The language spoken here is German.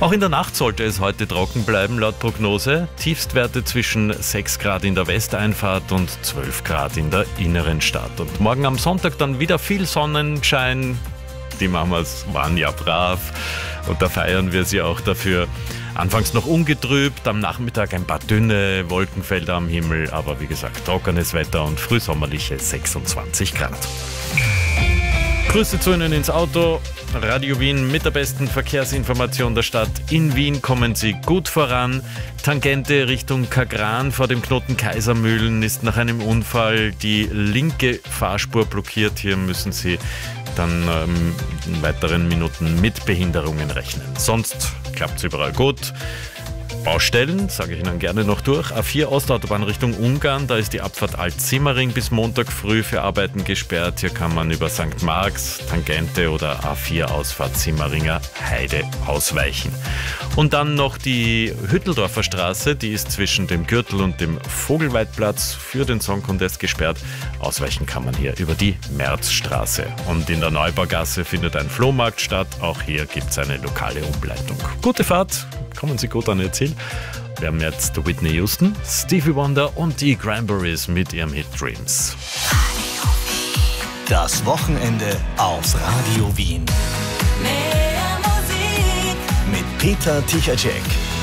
Auch in der Nacht sollte es heute trocken bleiben, laut Prognose. Tiefstwerte zwischen 6 Grad in der Westeinfahrt und 12 Grad in der inneren Stadt. Und morgen am Sonntag dann wieder viel Sonnenschein. Die Mamas waren ja brav und da feiern wir sie auch dafür. Anfangs noch ungetrübt, am Nachmittag ein paar dünne Wolkenfelder am Himmel, aber wie gesagt, trockenes Wetter und frühsommerliche 26 Grad. Grüße zu Ihnen ins Auto. Radio Wien mit der besten Verkehrsinformation der Stadt. In Wien kommen Sie gut voran. Tangente Richtung Kagran vor dem Knoten Kaisermühlen ist nach einem Unfall die linke Fahrspur blockiert. Hier müssen Sie dann in weiteren Minuten mit Behinderungen rechnen. Sonst klappt es überall gut. Baustellen, sage ich Ihnen gerne noch durch. A4 Ostautobahn Richtung Ungarn, da ist die Abfahrt Alt-Simmering bis Montag früh für Arbeiten gesperrt. Hier kann man über St. Marx, Tangente oder A4 Ausfahrt Simmeringer Heide ausweichen. Und dann noch die Hütteldorfer Straße, die ist zwischen dem Gürtel und dem Vogelweidplatz für den Song Contest gesperrt. Ausweichen kann man hier über die Märzstraße. Und in der Neubaugasse findet ein Flohmarkt statt. Auch hier gibt es eine lokale Umleitung. Gute Fahrt! Kommen Sie gut an Ihr Ziel. Wir haben jetzt Whitney Houston, Stevie Wonder und die Cranberries mit ihrem Hit Dreams. Das Wochenende auf Radio Wien. Mehr Musik Mit Peter Tichacek.